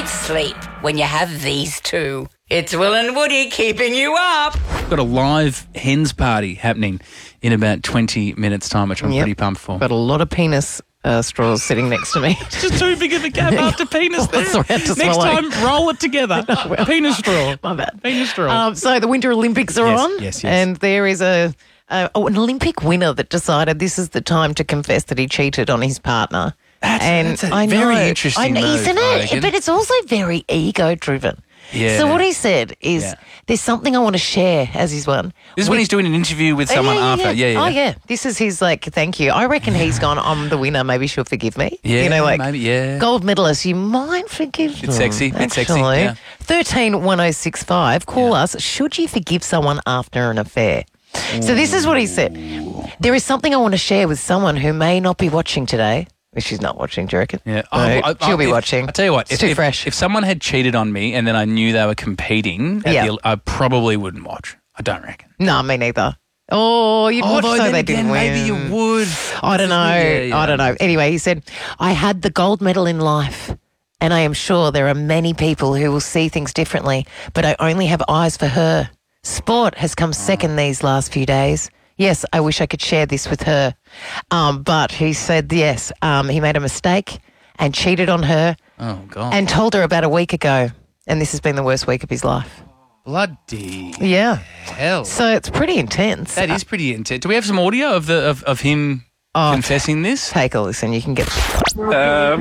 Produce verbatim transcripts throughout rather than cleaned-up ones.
sweet sleep when you have these two. It's Will and Woody keeping you up. We've got a live hens party happening in about twenty minutes' time, which I'm Yep. pretty pumped for. Got a lot of penis uh, straws sitting next to me. It's just too big of a gap after penis there. Sorry, I had to Next swallow. time, roll it together. Penis straw. My bad. Penis straw. Um, so the Winter Olympics are Yes, on. yes, yes. And there is a, a oh, an Olympic winner that decided this is the time to confess that he cheated on his partner. That's- and that's a I very know, interesting I know, move, isn't I it? reckon. But it's also very ego-driven. Yeah. So what he said is, Yeah. there's something I want to share as his one. This is when he's doing an interview with someone after. Yeah, yeah. Oh, yeah. This is his, like, thank you. I reckon he's gone, I'm the winner. Maybe she'll forgive me. Yeah, You know, like, maybe, yeah. gold medalist, you might forgive them. It's sexy, it's sexy, actually. yeah. thirteen one oh six five. Call Yeah. us. Should you forgive someone after an affair? So this is what he said. There is something I want to share with someone who may not be watching today. Well, she's not watching, do you reckon? Yeah. No, Oh, I- I- she'll be if- watching. I tell you what, It's if, too if, fresh. if someone had cheated on me and then I knew they were competing, at Yeah. the, I probably wouldn't watch. I don't reckon. No, me neither. Oh, you'd watch Although so then they again, didn't win. maybe you would. I don't know. Yeah, yeah. I don't know. Anyway, he said, I had the gold medal in life, and I am sure there are many people who will see things differently, but I only have eyes for her. Sport has come second these last few days. Yes, I wish I could share this with her. Um, but he said, yes, um, he made a mistake and cheated on her Oh, God. and told her about a week ago. And this has been the worst week of his life. Bloody Yeah. hell. So it's pretty intense. That is pretty intense. Do we have some audio of the of, of him Oh. confessing this? Take a listen. You can get... Eh,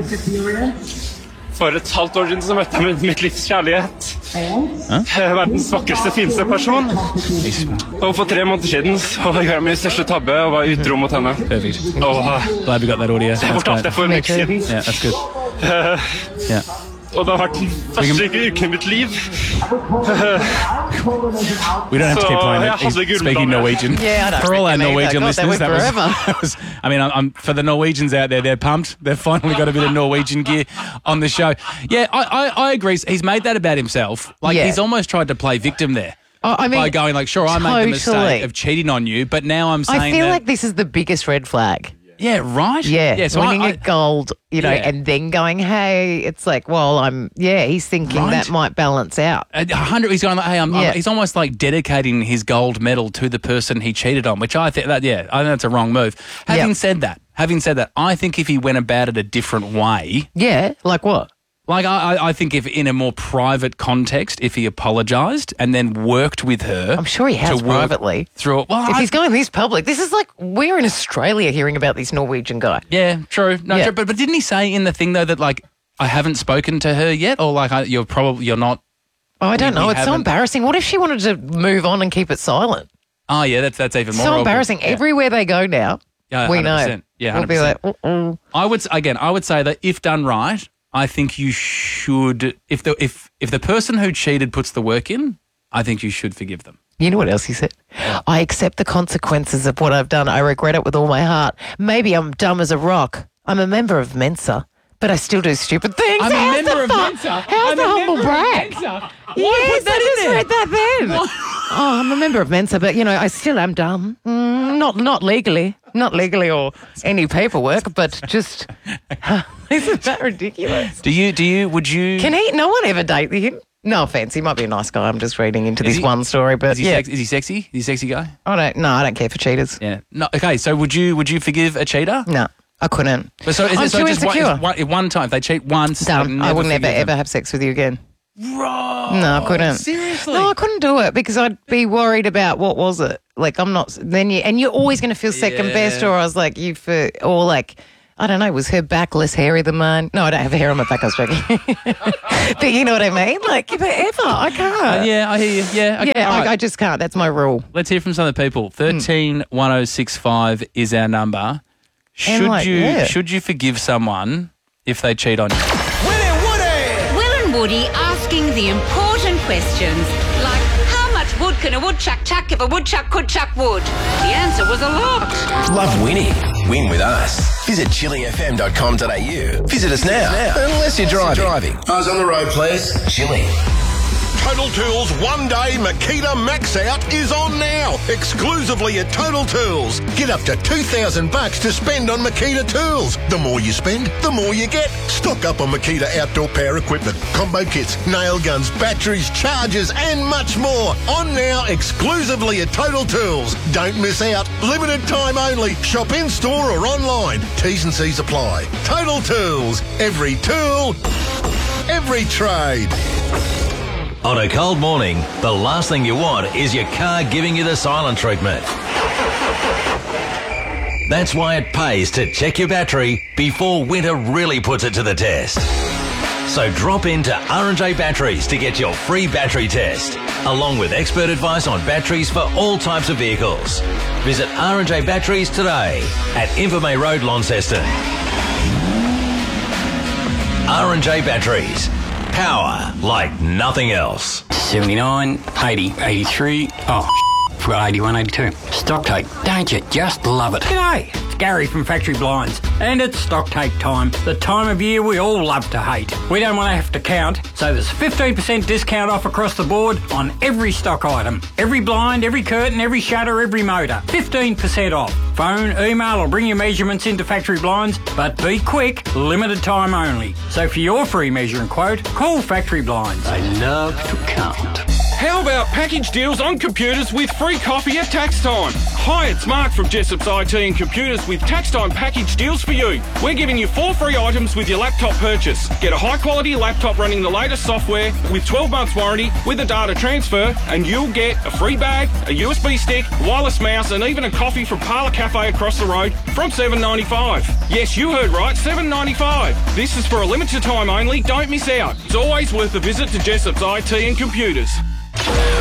For et halvt år siden så møtte jeg mitt livs kjærlighet. Eh, Verdens vakreste, fineste person. Og for tre måneder siden så gjorde jeg min største tabbe og var utro mot henne. Perfect. Og eh, Glad we got that audio. det That's fortalte great. jeg for en uke siden. Yeah, that's good. Eh, Yeah. Og det har vært den verste uken i mitt liv. We don't have to So, keep playing yeah, it. He's Hadley Gulbrand, speaking yeah. Norwegian. Yeah, I don't For all our reckon either. Norwegian God, listeners, that that was, went forever. that was. I mean, I'm, I'm for the Norwegians out there, they're pumped. They've finally got a bit of Norwegian gear on the show. Yeah, I, I, I agree. He's made that about himself. Like Yeah. he's almost tried to play victim there. Oh, I mean, by going like, sure, I made the totally. mistake of cheating on you, but now I'm saying I feel that, like this is the biggest red flag. yeah, right, Yeah, yeah. So winning I, I, a gold, you know, Yeah. and then going, hey, it's like, well, I'm, yeah, he's thinking Right. that might balance out. A hundred. He's going like, hey, I'm, Yeah. I'm. He's almost like dedicating his gold medal to the person he cheated on, which I think that, yeah, I think that's a wrong move. Having Yep. said that, having said that, I think if he went about it a different way, Yeah, like what? like I, I- I think if in a more private context, if he apologised and then worked with her, I'm sure he has to work privately. through it. Well, If I- he's going this public, this is like, we're in Australia hearing about this Norwegian guy. yeah, true. No, Yeah. true. But but didn't he say in the thing though that like I haven't spoken to her yet, or like I, you're probably you're not. Oh, I don't We- know. we It's so haven't- embarrassing. What if she wanted to move on and keep it silent? Oh yeah, that's that's even more So awkward. embarrassing. Yeah. Everywhere they go now, Yeah, we one hundred know. percent. Yeah, we'll be one hundred like, uh-uh. I would s- again. I would say that if done right, I think you should. If the if if the person who cheated puts the work in, I think you should forgive them. You know what else he said? I accept the consequences of what I've done. I regret it with all my heart. Maybe I'm dumb as a rock. I'm a member of Mensa, but I still do stupid things. I'm a How's member the of fu- Mensa. How's I'm the a humble member of brag? Mensa. Yes, put that I in just there? read that then. Oh, I'm a member of Mensa, but you know, I still am dumb. Mm, not not legally, not legally or any paperwork, but just isn't that ridiculous? Do you? Do you? Would you? Can he? No one ever date him. No offense, he might be a nice guy. I'm just reading into Is this he- one story, but is he, yeah, sex, is he sexy? Is he a sexy guy? I don't. No, I don't care for cheaters. Yeah. No. Okay. So would you? Would you forgive a cheater? No, I couldn't. But so is I'm it so too just one, insecure. is one, if one time if they cheat once? Done. never I would never forgive ever them? have sex with you again. Bro. No, I couldn't. Seriously. No, I couldn't do it because I'd be worried about what was it. Like I'm not. Then you and you're always going to feel second Yeah. best, or I was like you for, or like. I don't know, was her back less hairy than mine? No, I don't have hair on my back, I was joking. But you know what I mean? Like, forever, I can't. Uh, yeah, I hear you. Yeah. Okay. yeah, all I, right. I just can't. That's my rule. Let's hear from some of the people. Thirteen one zero six five is our number. Should like, you yeah. should you forgive someone if they cheat on you? Will and Woody asking the important questions like how much wood can a woodchuck chuck if a woodchuck could chuck wood? The answer was a lot. Love winning? Win with us. Visit chili f m dot com dot a u. Visit us now. Unless you're driving. driving. I was on the road, please. Chili. Total Tools One Day Makita Max Out is on now, exclusively at Total Tools. Get up to two thousand bucks to spend on Makita tools. The more you spend, the more you get. Stock up on Makita outdoor power equipment, combo kits, nail guns, batteries, chargers and much more. On now, exclusively at Total Tools. Don't miss out. Limited time only. Shop in-store or online. T's and C's apply. Total Tools. Every tool, every trade. On a cold morning, the last thing you want is your car giving you the silent treatment. That's why it pays to check your battery before winter really puts it to the test. So drop into R and J Batteries to get your free battery test, along with expert advice on batteries for all types of vehicles. Visit R and J Batteries today at Invermay Road, Launceston. R and J Batteries. Power like nothing else. seventy-nine, eighty, eighty-three. Oh, forgot eighty-one, eighty-two. Stock take. Don't you just love it? G'day, it's Gary from Factory Blinds. And it's stock take time. The time of year we all love to hate. We don't want to have to count, so there's fifteen percent discount off across the board on every stock item. Every blind, every curtain, every shutter, every motor. fifteen percent off. Phone, email or bring your measurements into Factory Blinds, but be quick, limited time only. So for your free measuring quote, call Factory Blinds. They love to count. How about package deals on computers with free coffee at tax time? Hi, it's Mark from Jessop's I T and Computers with tax time package deals for you. We're giving you four free items with your laptop purchase. Get a high quality laptop running the latest software with twelve months warranty with a data transfer, and you'll get a free bag, a U S B stick, wireless mouse and even a coffee from Parlour Cafe across the road from seven dollars ninety-five. Yes, you heard right, seven dollars ninety-five. This is for a limited time only, don't miss out. It's always worth a visit to Jessop's I T and Computers.